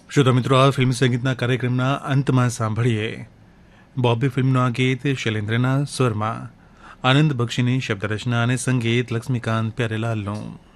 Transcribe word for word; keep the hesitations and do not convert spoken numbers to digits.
શ્રોતા મિત્રો, આ ફિલ્મ સંગીતના કાર્યક્રમના અંતમાં સાંભળીએ બોબી ફિલ્મનું આ ગીત શૈલેન્દ્રના સ્વરમાં, આનંદ બક્ષીની શબ્દરચના અને સંગીત લક્ષ્મીકાંત પ્યારેલાલનું.